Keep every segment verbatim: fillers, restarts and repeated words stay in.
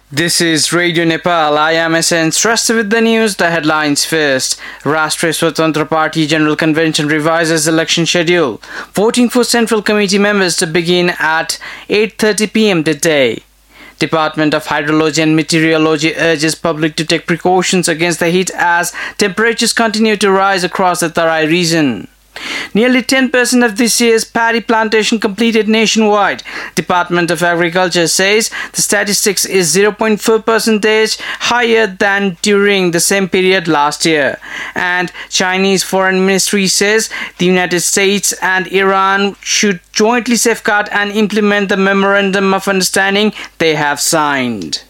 This is Radio Nepal. I am S N Shrestha with the news. The headlines first. Rashtriya Swatantra Party General Convention revises election schedule. Voting for Central Committee members to begin at eight thirty p m today. Department of Hydrology and Meteorology urges public to take precautions against the heat as temperatures continue to rise across the Tarai region. Nearly ten percent of this year's paddy plantation completed nationwide. Department of Agriculture says the statistics is zero point four percentage higher than during the same period last year. And Chinese Foreign Ministry says the United States and Iran should jointly safeguard and implement the Memorandum of Understanding they have signed.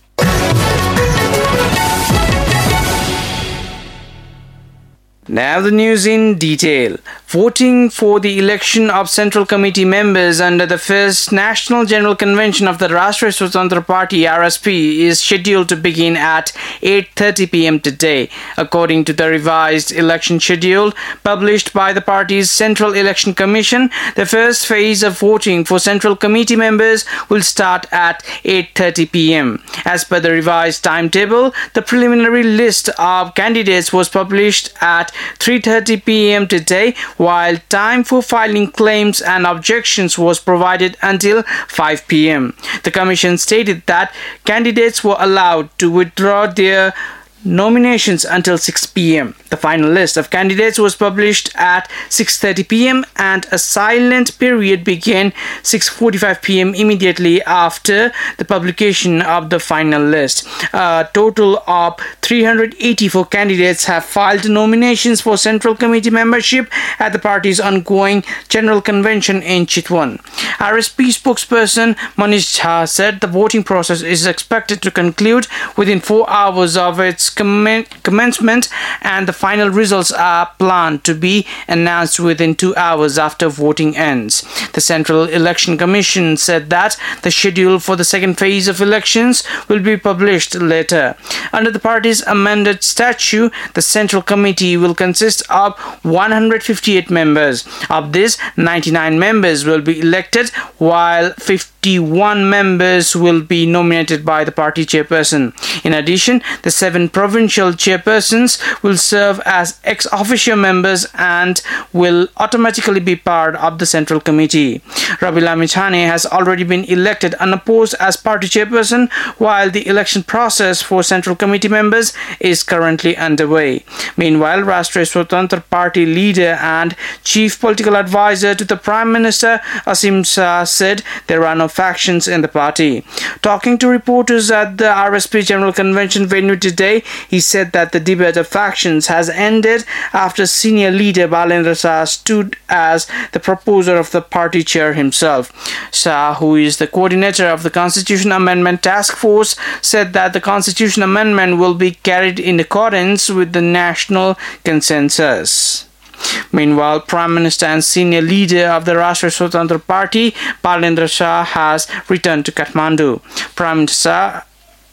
Now the news in detail. Voting for the election of Central Committee members under the first National General Convention of the Rashtriya Swatantra Party R S P is scheduled to begin at eight thirty p m today. According to the revised election schedule published by the party's Central Election Commission, the first phase of voting for Central Committee members will start at eight thirty p m As per the revised timetable, the preliminary list of candidates was published at three thirty p m today, while time for filing claims and objections was provided until five p m The Commission stated that candidates were allowed to withdraw their nominations until six p m The final list of candidates was published at six thirty p m and a silent period began six forty-five p m immediately after the publication of the final list. A total of three hundred eighty-four candidates have filed nominations for Central Committee membership at the party's ongoing General Convention in Chitwan. R S P spokesperson Manish Jha said the voting process is expected to conclude within four hours of its Commen- commencement and the final results are planned to be announced within two hours after voting ends. The Central Election Commission said that the schedule for the second phase of elections will be published later. Under the party's amended statute, the Central Committee will consist of one hundred fifty-eight members. Of this, ninety-nine members will be elected, while fifty-one members will be nominated by the party chairperson. In addition, the seven provincial chairpersons will serve as ex officio members and will automatically be part of the Central Committee. Ravi Lamithane has already been elected unopposed as party chairperson, while the election process for Central Committee members is currently underway. Meanwhile, Rashtriya Swatantra Party leader and chief political advisor to the Prime Minister Asim Shah said there are no factions in the party. Talking to reporters at the R S P General Convention venue today, he said that the debate of factions has ended after senior leader Balendra Shah stood as the proposer of the party chair himself. Shah, who is the coordinator of the Constitution Amendment Task Force, said that the Constitution Amendment will be carried in accordance with the national consensus. Meanwhile, Prime Minister and senior leader of the Rashtriya Swatantra Party, Balendra Shah, has returned to Kathmandu. Prime Minister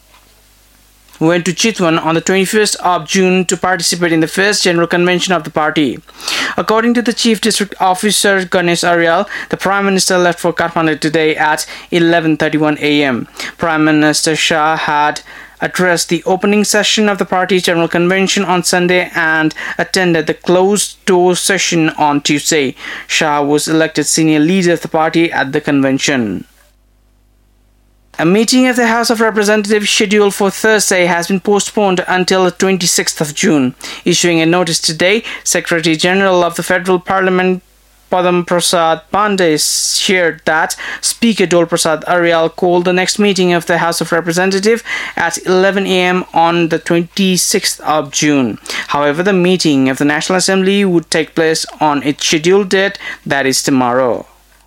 went to Chitwan on the twenty-first of June to participate in the first General Convention of the party. According to the Chief District Officer Ganesh Aryal, the Prime Minister left for Kathmandu today at eleven thirty-one a m Prime Minister Shah had addressed the opening session of the party's General Convention on Sunday and attended the closed-door session on Tuesday. Shah was elected senior leader of the party at the convention. A meeting of the House of Representatives scheduled for Thursday has been postponed until the twenty-sixth of June. Issuing a notice today, Secretary General of the Federal Parliament Padam Prasad Pandey shared that Speaker Dol Prasad Aryal called the next meeting of the House of Representatives at eleven a m on the twenty-sixth of June. However, the meeting of the National Assembly would take place on its scheduled date, that is tomorrow.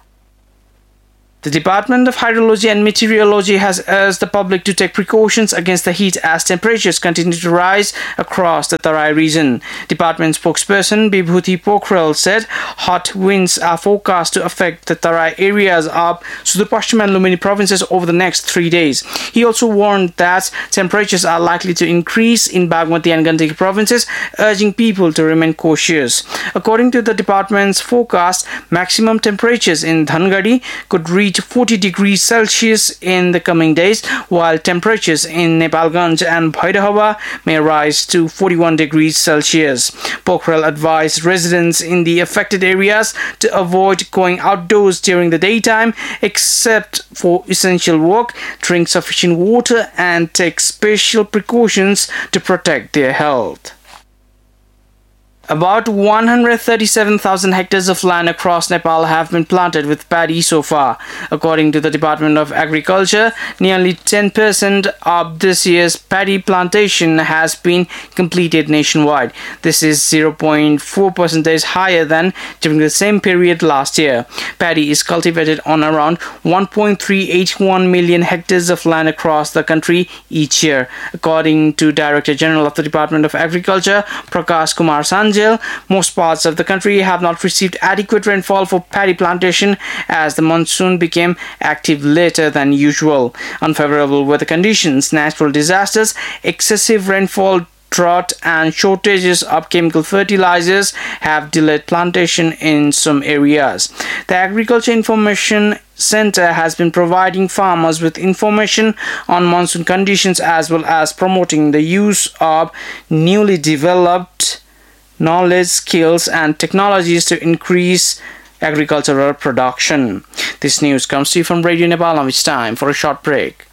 The Department of Hydrology and Meteorology has urged the public to take precautions against the heat as temperatures continue to rise across the Tarai region. Department spokesperson Bibhuti Pokhrel said hot winds are forecast to affect the Tarai areas of Sudur Pashchim and Lumini provinces over the next three days. He also warned that temperatures are likely to increase in Bagmati and Gandaki provinces, urging people to remain cautious. According to the department's forecast, maximum temperatures in Dhangadi could reach reach forty degrees Celsius in the coming days, while temperatures in Nepalganj and Bhairahava may rise to forty-one degrees Celsius. Pokhral advised residents in the affected areas to avoid going outdoors during the daytime except for essential work, drink sufficient water, and take special precautions to protect their health. About one hundred thirty-seven thousand hectares of land across Nepal have been planted with paddy so far. According to the Department of Agriculture, nearly ten percent of this year's paddy plantation has been completed nationwide. This is zero point four percent higher than during the same period last year. Paddy is cultivated on around one point three eight one million hectares of land across the country each year. According to Director General of the Department of Agriculture, Prakash Kumar Sanjay, most parts of the country have not received adequate rainfall for paddy plantation as the monsoon became active later than usual. Unfavorable weather conditions, natural disasters, excessive rainfall, drought, and shortages of chemical fertilizers have delayed plantation in some areas. The Agriculture Information Center has been providing farmers with information on monsoon conditions as well as promoting the use of newly developed knowledge, skills, and technologies to increase agricultural production. This news comes to you from Radio Nepal. Now it's time for a short break.